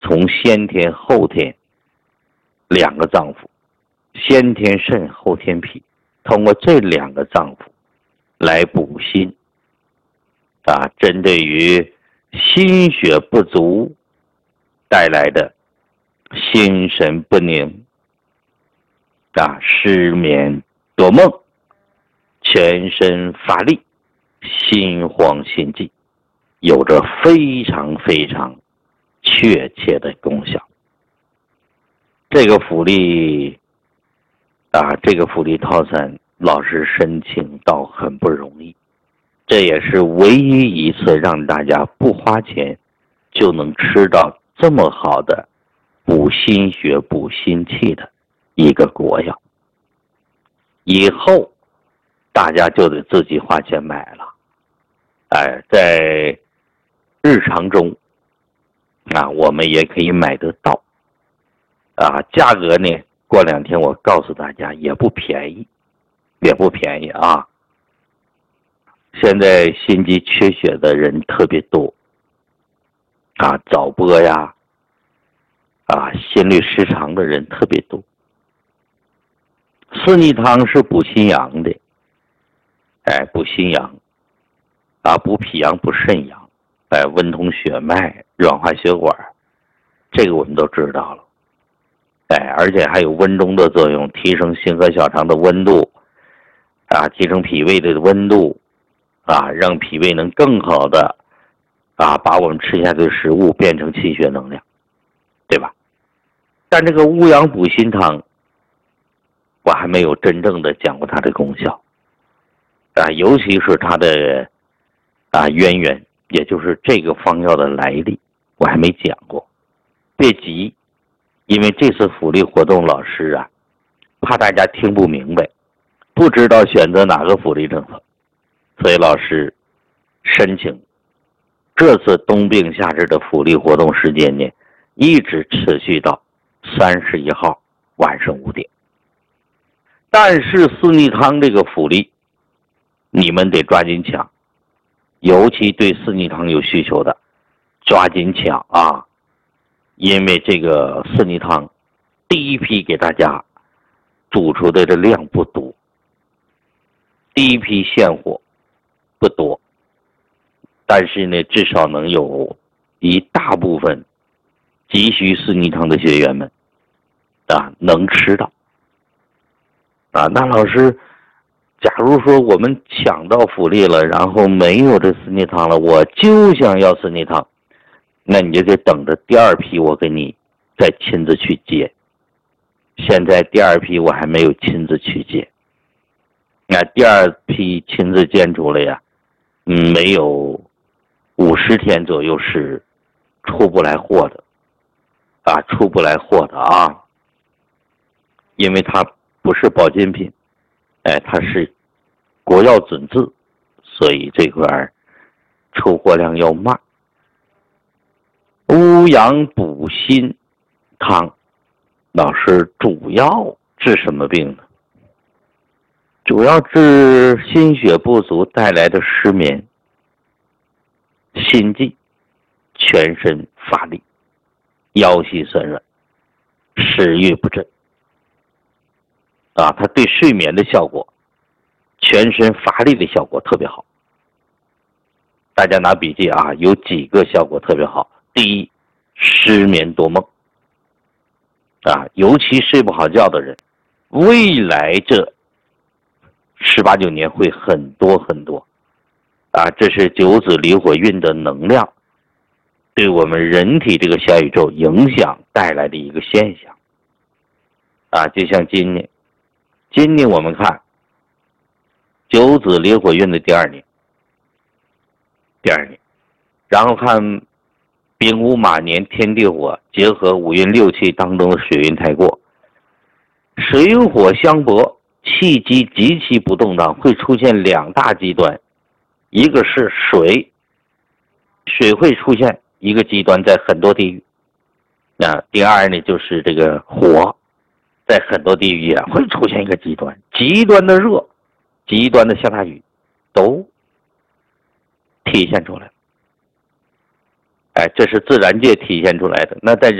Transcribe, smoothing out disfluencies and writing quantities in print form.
从先天后天两个脏腑，先天肾后天脾，通过这两个脏腑来补心针对于心血不足带来的心神不宁失眠多梦，全身乏力，心慌心悸，有着非常非常确切的功效。这个福利套餐老师申请到很不容易，这也是唯一一次让大家不花钱就能吃到这么好的补心血补心气的一个国药。以后大家就得自己花钱买了。在日常中我们也可以买得到价格呢，过2天我告诉大家也不便宜现在心肌缺血的人特别多早搏呀心律失常的人特别多。四逆汤是补心阳的，补心阳补脾阳补肾阳，温通血脉软化血管，这个我们都知道了。而且还有温中的作用，提升心和小肠的温度提升脾胃的温度让脾胃能更好的把我们吃下的食物变成气血能量，对吧？但这个乌阳补心汤我还没有真正的讲过它的功效尤其是它的渊源，也就是这个方药的来历，我还没讲过。别急，因为这次福利活动老师怕大家听不明白，不知道选择哪个福利政策，所以老师申请这次冬病夏治的福利活动时间呢，一直持续到31号晚上5点。但是四逆汤这个福利你们得抓紧抢，尤其对四逆汤有需求的抓紧抢因为这个四逆汤第一批给大家煮出的量不多，第一批现货不多，但是呢至少能有一大部分急需四逆汤的学员们能吃到那老师，假如说我们抢到福利了，然后没有这四逆汤了，我就想要四逆汤，那你就得等着第2批我给你再亲自去接。现在第2批我还没有亲自去接，那第2批亲自接出来没有50天左右是出不来货的因为它不是保健品，它是国药准字，所以这块出货量要慢。乌阳补心汤老师主要治什么病呢？主要治心血不足带来的失眠、心悸、全身乏力、腰膝酸软、食欲不振它对睡眠的效果，全身乏力的效果特别好。大家拿笔记有几个效果特别好。第一，失眠多梦尤其睡不好觉的人，未来这18、19年会很多很多这是九子离火运的能量对我们人体这个小宇宙影响带来的一个现象就像今年我们看九子离火运的第二年，然后看丙午马年天地火结合五运六气当中的水运太过，水火相搏，气机极其不动荡，会出现2大极端，一个是水会出现一个极端，在很多地域第二呢就是这个火，在很多地域也会出现一个极端的热，极端的下大雨都体现出来哎，这是自然界体现出来的。那在